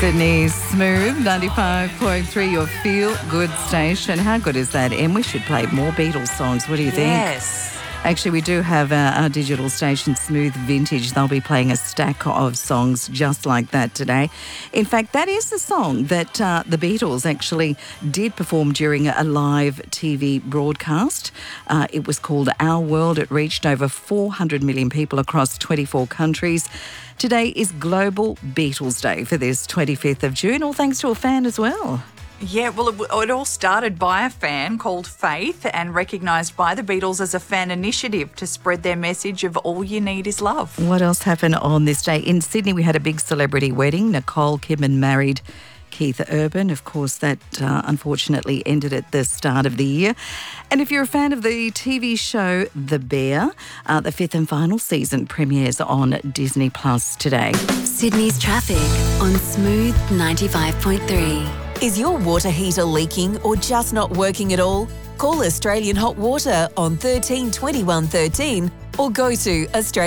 Sydney's Smooth 95.3, your feel-good station. How good is that, Em? We should play more Beatles songs. What do you think? Yes. Actually, we do have our digital station, Smooth Vintage. They'll be playing a stack of songs just like that today. In fact, that is the song that the Beatles actually did perform during a live TV broadcast. It was called Our World. It reached over 400 million people across 24 countries. Today is Global Beatles Day for this 25th of June, all thanks to a fan as well. Yeah, well, it all started by a fan called Faith and recognised by the Beatles as a fan initiative to spread their message of all you need is love. What else happened on this day? In Sydney, we had a big celebrity wedding. Nicole Kidman married Keith Urban. Of course, that unfortunately ended at the start of the year. And if you're a fan of the TV show The Bear, the fifth and final season premieres on Disney Plus today. Sydney's traffic on Smooth 95.3. Is your water heater leaking or just not working at all? Call Australian Hot Water on 13 21 13 or go to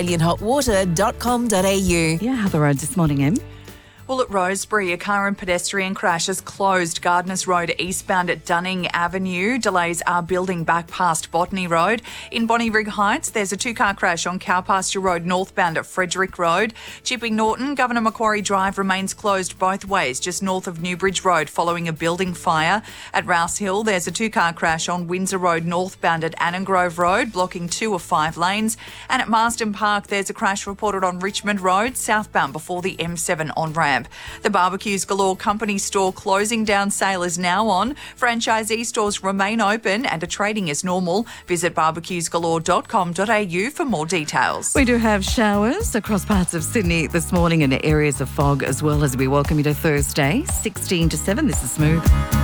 australianhotwater.com.au. Yeah, how are the roads this morning, Em? Well, at Rosebery, a car and pedestrian crash has closed Gardners Road eastbound at Dunning Avenue. Delays are building back past Botany Road. In Bonnyrigg Heights, there's a two-car crash on Cowpasture Road northbound at Frederick Road. Chipping Norton, Governor Macquarie Drive remains closed both ways, just north of Newbridge Road following a building fire. At Rouse Hill, there's a two-car crash on Windsor Road northbound at Annangrove Road, blocking 2 of 5 lanes. And at Marsden Park, there's a crash reported on Richmond Road, southbound before the M7 on-ramp. The Barbecues Galore company store closing down sale is now on. Franchisee stores remain open and are trading as normal. Visit barbecuesgalore.com.au for more details. We do have showers across parts of Sydney this morning and areas of fog as well, as we welcome you to Thursday, 16 to 7. This is Smooth.